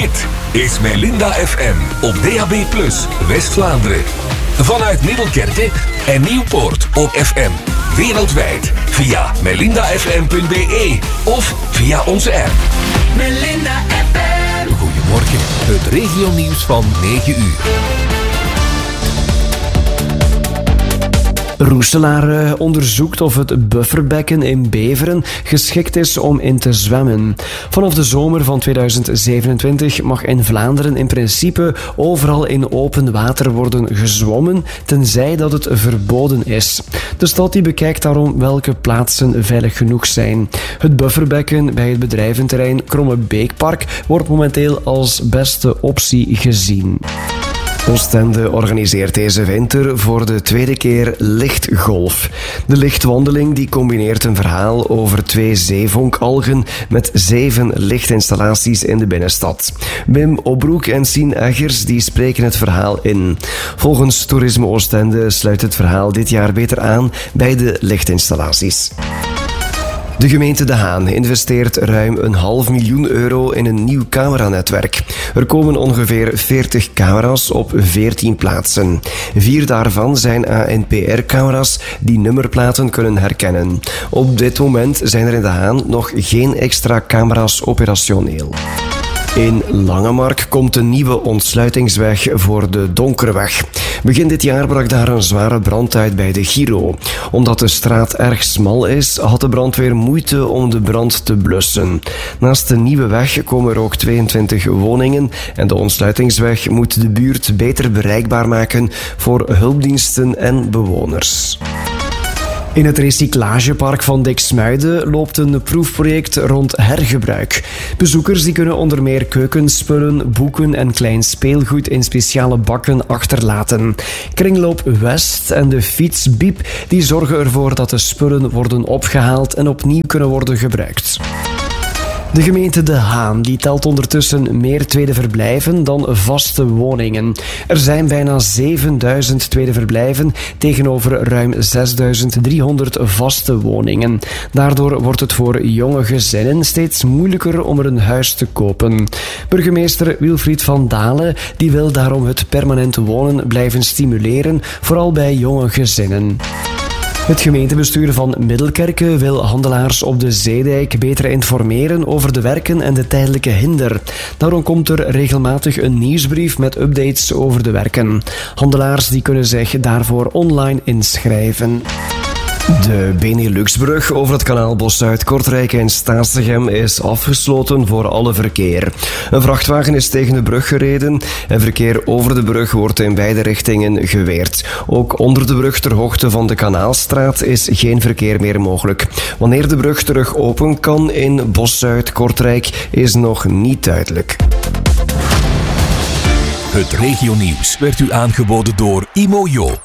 Dit is Melinda FM op DAB+, West-Vlaanderen. Vanuit Middelkerke en Nieuwpoort op FM. Wereldwijd via melindafm.be of via onze app. Melinda FM. Goedemorgen, het regionieuws van 9 uur. Roeselaar onderzoekt of het bufferbekken in Beveren geschikt is om in te zwemmen. Vanaf de zomer van 2027 mag in Vlaanderen in principe overal in open water worden gezwommen, tenzij dat het verboden is. De stad die bekijkt daarom welke plaatsen veilig genoeg zijn. Het bufferbekken bij het bedrijventerrein Kromme Beekpark wordt momenteel als beste optie gezien. Oostende organiseert deze winter voor de tweede keer lichtgolf. De lichtwandeling die combineert een verhaal over 2 zeevonkalgen met 7 lichtinstallaties in de binnenstad. Wim Obroek en Sien Eggers die spreken het verhaal in. Volgens Toerisme Oostende sluit het verhaal dit jaar beter aan bij de lichtinstallaties. De gemeente De Haan investeert ruim €500.000 in een nieuw cameranetwerk. Er komen ongeveer 40 camera's op 14 plaatsen. 4 daarvan zijn ANPR-camera's die nummerplaten kunnen herkennen. Op dit moment zijn er in De Haan nog geen extra camera's operationeel. In Langemark komt een nieuwe ontsluitingsweg voor de Donkerweg. Begin dit jaar brak daar een zware brand uit bij de Giro. Omdat de straat erg smal is, had de brandweer moeite om de brand te blussen. Naast de nieuwe weg komen er ook 22 woningen en de ontsluitingsweg moet de buurt beter bereikbaar maken voor hulpdiensten en bewoners. In het recyclagepark van Diksmuiden loopt een proefproject rond hergebruik. Bezoekers die kunnen onder meer keukenspullen, boeken en klein speelgoed in speciale bakken achterlaten. Kringloop West en de fiets Biep die zorgen ervoor dat de spullen worden opgehaald en opnieuw kunnen worden gebruikt. De gemeente De Haan die telt ondertussen meer tweede verblijven dan vaste woningen. Er zijn bijna 7.000 tweede verblijven tegenover ruim 6.300 vaste woningen. Daardoor wordt het voor jonge gezinnen steeds moeilijker om er een huis te kopen. Burgemeester Wilfried van Dalen die wil daarom het permanent wonen blijven stimuleren, vooral bij jonge gezinnen. Het gemeentebestuur van Middelkerke wil handelaars op de Zeedijk beter informeren over de werken en de tijdelijke hinder. Daarom komt er regelmatig een nieuwsbrief met updates over de werken. Handelaars die kunnen zich daarvoor online inschrijven. De Beneluxbrug over het kanaal Bos-Zuid-Kortrijk en Staatstegem is afgesloten voor alle verkeer. Een vrachtwagen is tegen de brug gereden en verkeer over de brug wordt in beide richtingen geweerd. Ook onder de brug ter hoogte van de Kanaalstraat is geen verkeer meer mogelijk. Wanneer de brug terug open kan in Bos-Zuid-Kortrijk is nog niet duidelijk. Het regionieuws werd u aangeboden door Imojo.